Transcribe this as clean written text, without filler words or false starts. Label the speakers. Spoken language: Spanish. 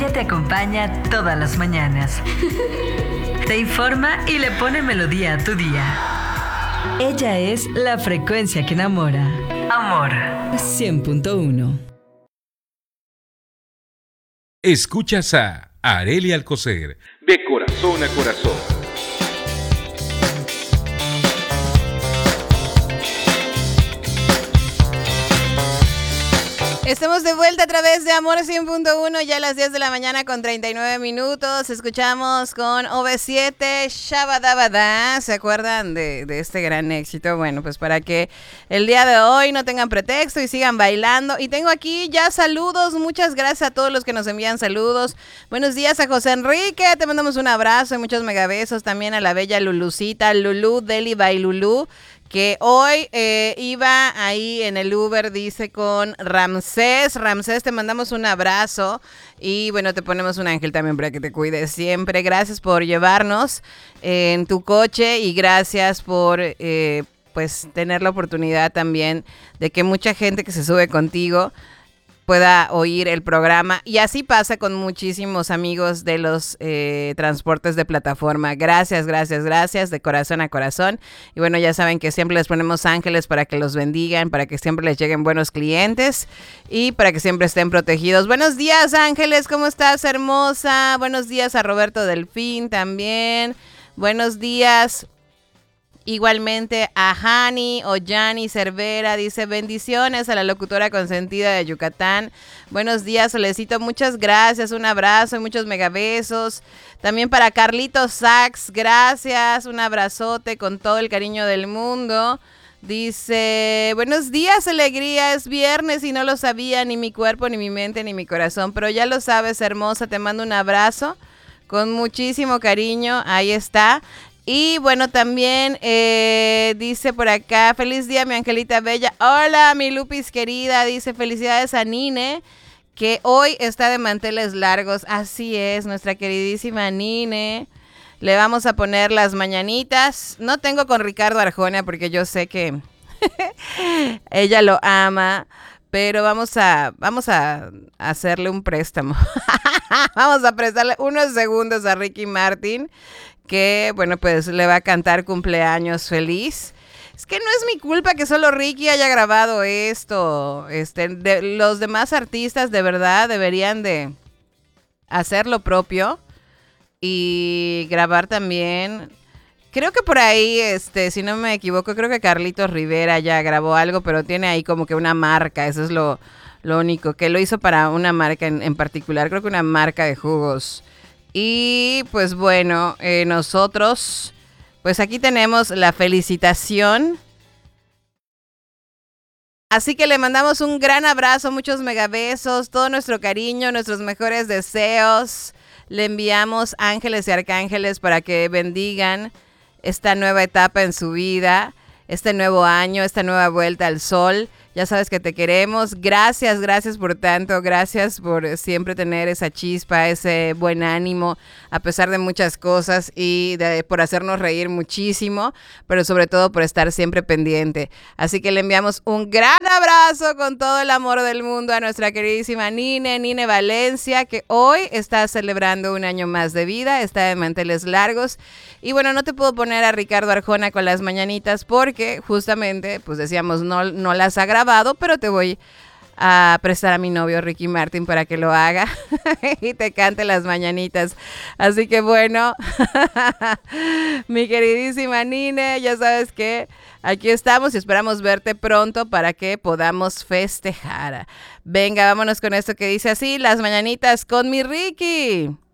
Speaker 1: Ella te acompaña todas las mañanas. Te informa y le pone melodía a tu día. Ella es la frecuencia que enamora. Amor 100.1.
Speaker 2: Escuchas a Arely Alcocer, de corazón a corazón.
Speaker 3: Estamos de vuelta a través de Amor 100.1, ya a las 10 de la mañana con 39 minutos. Escuchamos con OV7, Shabadabada. ¿Se acuerdan de este gran éxito? Bueno, pues para que el día de hoy no tengan pretexto y sigan bailando. Y tengo aquí ya saludos. Muchas gracias a todos los que nos envían saludos. Buenos días a José Enrique. Te mandamos un abrazo y muchos megabesos. También a la bella Lulucita, Lulú, Deli by Lulú, que hoy iba ahí en el Uber, dice, con Ramsés. Ramsés, te mandamos un abrazo y bueno, te ponemos un ángel también para que te cuides siempre. Gracias por llevarnos en tu coche y gracias por pues tener la oportunidad también de que mucha gente que se sube contigo pueda oír el programa. Y así pasa con muchísimos amigos de los transportes de plataforma. Gracias, gracias, gracias, de corazón a corazón. Y bueno, ya saben que siempre les ponemos ángeles para que los bendigan, para que siempre les lleguen buenos clientes y para que siempre estén protegidos. Buenos días, Ángeles, ¿cómo estás, hermosa? Buenos días a Roberto Delfín también. Buenos días. Igualmente a Hani o Yani Cervera, dice bendiciones a la locutora consentida de Yucatán. Buenos días, Solecito, muchas gracias, un abrazo y muchos megabesos. También para Carlitos Sax, gracias, un abrazote con todo el cariño del mundo. Dice, buenos días, alegría, es viernes y no lo sabía ni mi cuerpo, ni mi mente, ni mi corazón, pero ya lo sabes, hermosa, te mando un abrazo con muchísimo cariño, ahí está. Y bueno, también dice por acá, feliz día mi angelita bella. Hola mi Lupis querida, dice felicidades a Nine, que hoy está de manteles largos. Así es, nuestra queridísima Nine. Le vamos a poner las mañanitas. No tengo con Ricardo Arjona porque yo sé que ella lo ama, pero vamos a hacerle un préstamo. Vamos a prestarle unos segundos a Ricky Martin, que, bueno, pues le va a cantar cumpleaños feliz. Es que no es mi culpa que solo Ricky haya grabado esto. Los demás artistas de verdad deberían de hacer lo propio y grabar también. Creo que por ahí, si no me equivoco, creo que Carlitos Rivera ya grabó algo, pero tiene ahí como que una marca. Eso es lo único, que lo hizo para una marca en particular. Creo que una marca de jugos. Y pues bueno, nosotros, pues aquí tenemos la felicitación. Así que le mandamos un gran abrazo, muchos megabesos, todo nuestro cariño, nuestros mejores deseos. Le enviamos ángeles y arcángeles para que bendigan esta nueva etapa en su vida, este nuevo año, esta nueva vuelta al sol. Ya sabes que te queremos. Gracias, gracias por tanto. Gracias por siempre tener esa chispa, ese buen ánimo, a pesar de muchas cosas y por hacernos reír muchísimo, pero sobre todo por estar siempre pendiente. Así que le enviamos un gran abrazo con todo el amor del mundo a nuestra queridísima Nine Valencia, que hoy está celebrando un año más de vida, está de manteles largos. Y bueno, no te puedo poner a Ricardo Arjona con las mañanitas porque justamente, pues decíamos, no las ha grabado, pero te voy a prestar a mi novio Ricky Martin para que lo haga y te cante las mañanitas. Así que bueno, mi queridísima Nine, ya sabes que aquí estamos y esperamos verte pronto para que podamos festejar. Venga, vámonos con esto que dice así, las mañanitas con mi Ricky.